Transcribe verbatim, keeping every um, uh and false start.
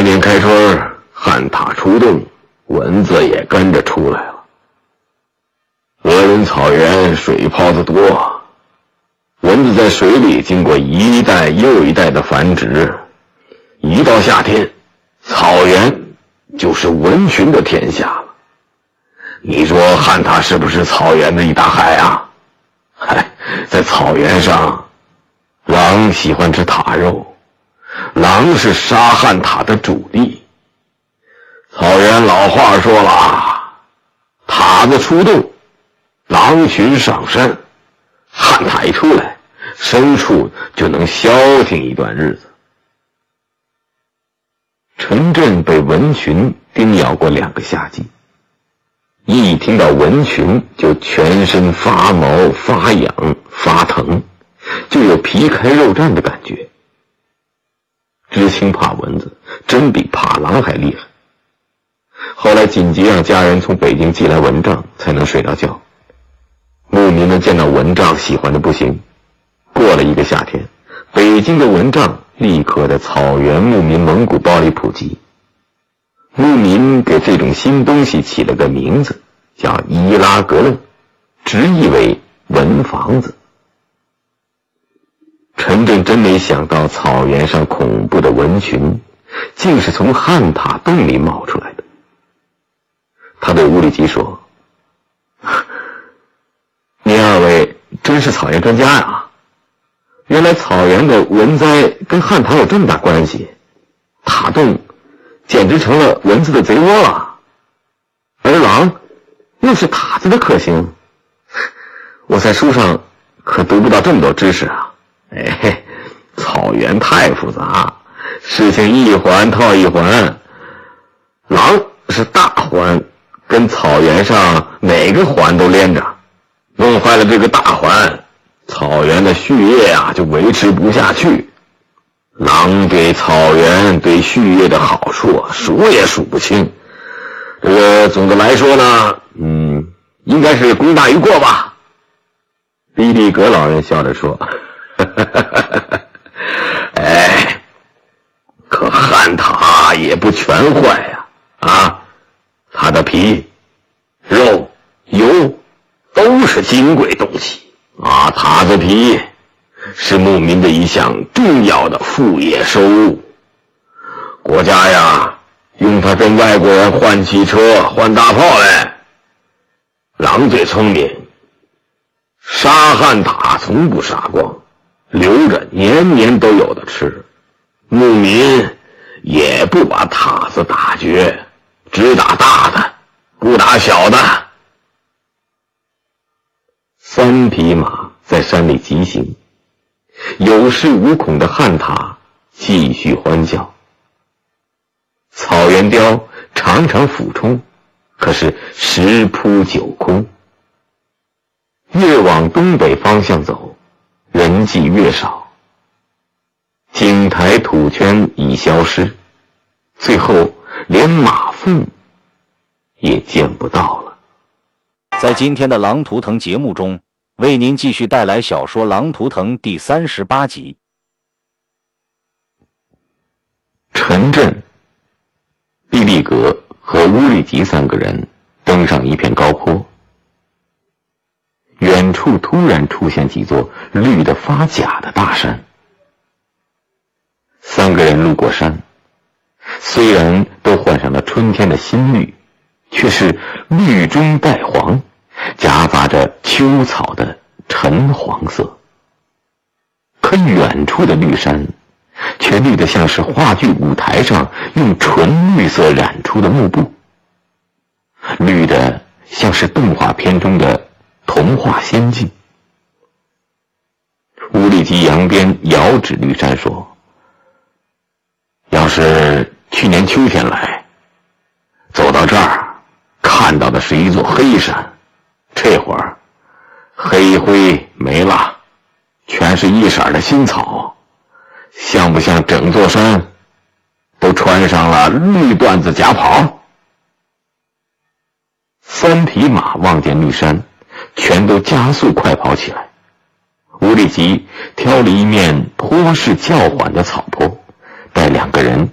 年开春，旱獭出动，蚊子也跟着出来了。俄人草原水泡子多，蚊子在水里经过一代又一代的繁殖，一到夏天，草原就是蚊群的天下了。你说旱獭是不是草原的一大害啊？嗨，在草原上，狼喜欢吃獭肉，狼是杀旱獭的主力。草原老话说了，獭子出动，狼群上山，旱獭一出来，牲畜就能消停一段日子。陈震被蚊群叮咬过两个夏季，一听到蚊群就全身发毛发痒发疼，就有皮开肉绽的感觉。知青怕蚊子真比怕狼还厉害。后来紧急让家人从北京寄来蚊帐才能睡到觉。牧民们见到蚊帐喜欢的不行。过了一个夏天，北京的蚊帐立刻在草原牧民蒙古包里普及。牧民给这种新东西起了个名字，叫伊拉格勒，直译为蚊房子。陈震真没想到草原上恐怖的蚊群竟是从旱獭洞里冒出来的。他对乌里吉说，您二位真是草原专家呀！原来草原的蚊灾跟旱獭有这么大关系，獭洞简直成了蚊子的贼窝了，而狼又是獭子的克星。我在书上可读不到这么多知识啊！哎，草原太复杂，事情一环套一环，狼是大环，跟草原上哪个环都连着，弄坏了这个大环，草原的畜业啊就维持不下去。狼对草原对畜业的好处啊数也数不清。这个总的来说呢，嗯，应该是功大于过吧。比利格老人笑着说，哎，可旱獭也不全坏呀，啊，它的皮、肉、油都是金贵东西啊，獭子皮是牧民的一项重要的副业收入。国家呀，用它跟外国人换汽车、换大炮来。狼最聪明，杀旱獭从不杀光，留着年年都有的吃。牧民也不把獭子打绝，只打大的，不打小的。三匹马在山里疾行，有恃无恐的旱獭继续欢叫。草原雕常常俯冲，可是十扑九空。越往东北方向走，人迹越少，井台土圈已消失，最后连马粪也见不到了。 在今天的狼图腾节目中，为您继续带来小说《狼图腾》第三十八集。 陈震、毕利格和乌里吉三个人登上一片高坡，远处突然出现几座绿得发假的大山。三个人路过山，虽然都换上了春天的新绿，却是绿中带黄，夹杂着秋草的橙黄色。可远处的绿山却绿得像是话剧舞台上用纯绿色染出的幕布，绿得像是动画片中的童话仙境。乌里吉扬鞭遥指绿山说，要是去年秋天来，走到这儿看到的是一座黑山，这会儿黑灰没了，全是一色的新草，像不像整座山都穿上了绿缎子夹袍？三匹马望见绿山，全都加速快跑起来。乌里吉挑了一面坡势较缓的草坡，带两个人